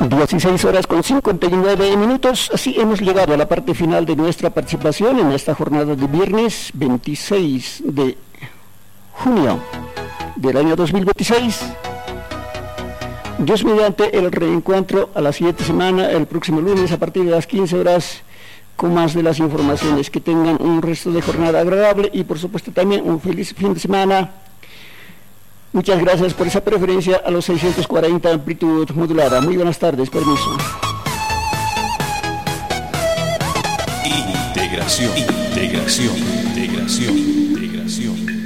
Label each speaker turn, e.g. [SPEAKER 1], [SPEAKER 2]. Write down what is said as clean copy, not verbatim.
[SPEAKER 1] 16 horas con 59 minutos, así hemos llegado a la parte final de nuestra participación en esta jornada de viernes 26 de junio del año 2026. Dios mediante, el reencuentro a la siguiente semana, el próximo lunes a partir de las 15 horas, con más de las informaciones. Que tengan un resto de jornada agradable y por supuesto también un feliz fin de semana. Muchas gracias por esa preferencia a los 640 amplitud modulada. Muy buenas tardes, permiso.
[SPEAKER 2] Integración, integración, integración, integración.